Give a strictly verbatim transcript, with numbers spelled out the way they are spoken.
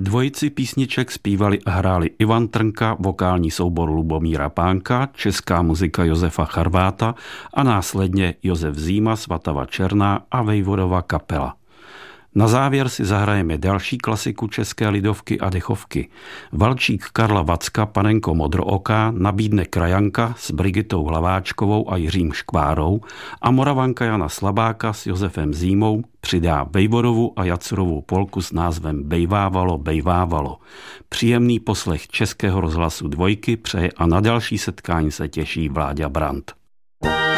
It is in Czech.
Dvojici písniček zpívali a hráli Ivan Trnka, vokální soubor Lubomíra Pánka, česká muzika Josefa Charváta a následně Josef Zíma, Svatava Černá a Vejvodova kapela. Na závěr si zahrajeme další klasiku české lidovky a dechovky. Valčík Karla Vacka, Panenko modrooká, nabídne krajanka s Brigitou Hlaváčkovou a Jiřím Škvárou a Moravanka Jana Slabáka s Josefem Zímou přidá Vejvodovu a Jacurovou polku s názvem Bejvávalo, bejvávalo. Příjemný poslech Českého rozhlasu Dvojky přeje a na další setkání se těší Vláďa Brandt.